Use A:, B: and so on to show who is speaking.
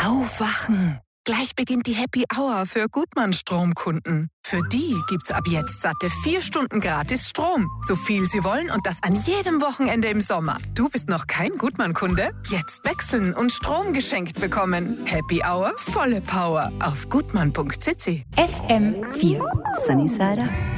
A: Aufwachen! Gleich beginnt die Happy Hour für Gutmann-Stromkunden. Für die gibt's ab jetzt satte 4 Stunden gratis Strom. So viel sie wollen und das an jedem Wochenende im Sommer. Du bist noch kein Gutmann-Kunde? Jetzt wechseln und Strom geschenkt bekommen. Happy Hour, volle Power auf gutmann.cc.
B: FM4 Sunnyside.